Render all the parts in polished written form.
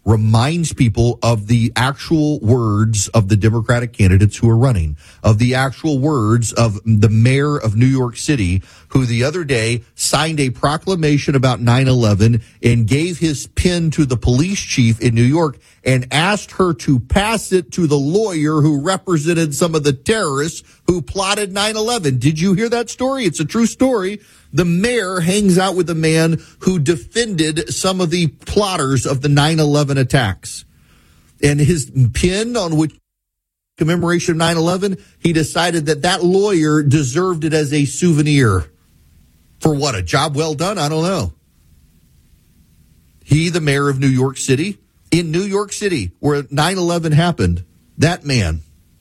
reminds people of the actual words of the Democratic candidates who are running, of the actual words of the mayor of New York City, who the other day signed a proclamation about 9/11 and gave his pen to the police chief in New York and asked her to pass it to the lawyer who represented some of the terrorists who plotted 9/11. Did you hear that story? It's a true story. The mayor hangs out with a man who defended some of the plotters of the 9/11 attacks. And his pin on which commemoration of 9/11, he decided that lawyer deserved it as a souvenir. For what, a job well done? I don't know. He, the mayor of New York City, in New York City, where 9/11 happened, that man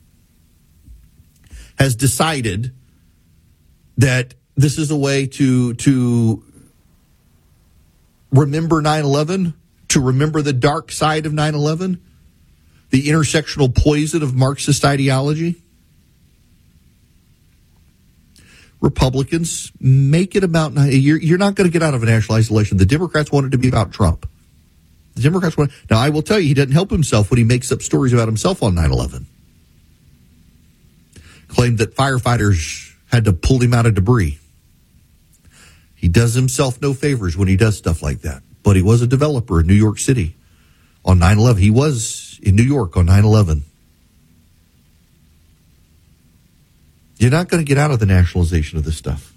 has decided that this is a way to remember 9/11, to remember the dark side of 9/11, the intersectional poison of Marxist ideology. Republicans, make it about, you're not going to get out of a national isolation. The Democrats want it to be about Trump. The Democrats want, now I will tell you, he doesn't help himself when he makes up stories about himself on 9/11. Claimed that firefighters had to pull him out of debris. He does himself no favors when he does stuff like that. But he was a developer in New York City on 9/11. He was in New York on 9/11. You're not going to get out of the nationalization of this stuff.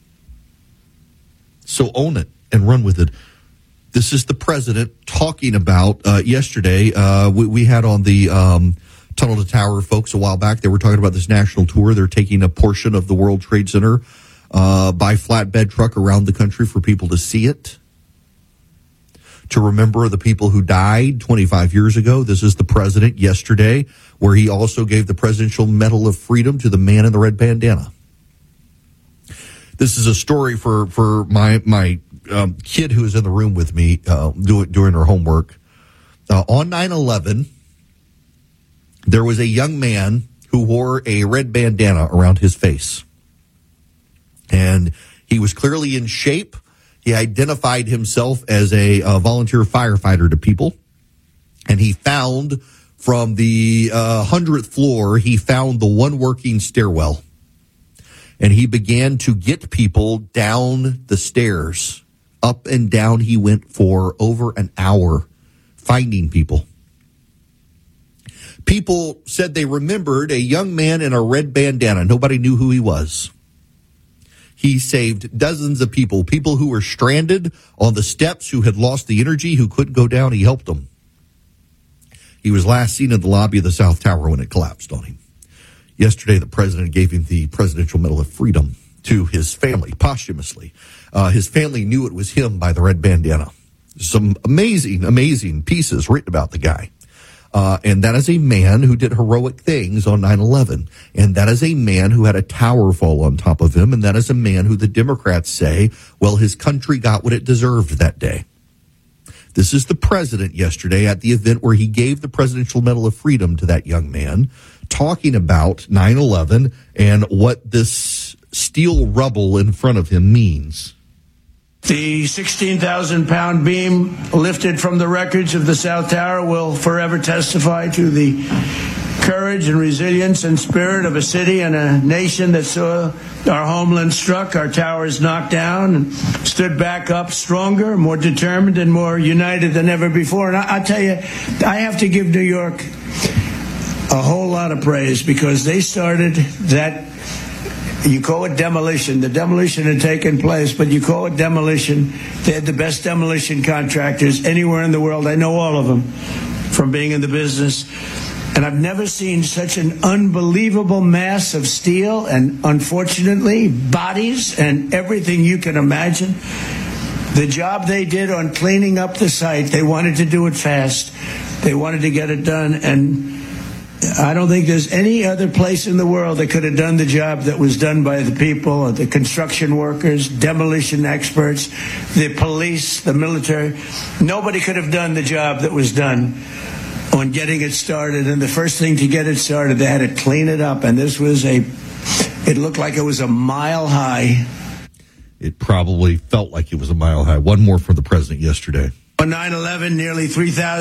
So own it and run with it. This is the president talking about yesterday. We had on the Tunnel to Tower folks a while back. They were talking about this national tour. They're taking a portion of the World Trade Center by flatbed truck around the country for people to see it, to remember the people who died 25 years ago. This is the president yesterday, where he also gave the Presidential Medal of Freedom to the man in the red bandana. This is a story for my kid who was in the room with me doing her homework. On 9/11, there was a young man who wore a red bandana around his face. And he was clearly in shape. He identified himself as a volunteer firefighter to people. And he found from the 100th floor, he found the one working stairwell. And he began to get people down the stairs. Up and down he went for over an hour, finding people. People said they remembered a young man in a red bandana. Nobody knew who he was. He saved dozens of people who were stranded on the steps, who had lost the energy, who couldn't go down. He helped them. He was last seen in the lobby of the South Tower when it collapsed on him. Yesterday, the president gave him the Presidential Medal of Freedom to his family, posthumously. His family knew it was him by the red bandana. Some amazing, amazing pieces written about the guy. And that is a man who did heroic things on 9/11. And that is a man who had a tower fall on top of him. And that is a man who the Democrats say, well, his country got what it deserved that day. This is the president yesterday at the event where he gave the Presidential Medal of Freedom to that young man, talking about 9/11 and what this steel rubble in front of him means. The 16,000-pound beam lifted from the wreckage of the South Tower will forever testify to the courage and resilience and spirit of a city and a nation that saw our homeland struck, our towers knocked down, and stood back up stronger, more determined, and more united than ever before. And I tell you, I have to give New York a whole lot of praise, because they started that. You call it demolition. The demolition had taken place, but you call it demolition. They had the best demolition contractors anywhere in the world. I know all of them from being in the business. And I've never seen such an unbelievable mass of steel and, unfortunately, bodies and everything you can imagine. The job they did on cleaning up the site, they wanted to do it fast. They wanted to get it done, and I don't think there's any other place in the world that could have done the job that was done by the people, the construction workers, demolition experts, the police, the military. Nobody could have done the job that was done on getting it started. And the first thing to get it started, they had to clean it up. And this was it looked like it was a mile high. It probably felt like it was a mile high. One more from the president yesterday. On 9/11, nearly 3,000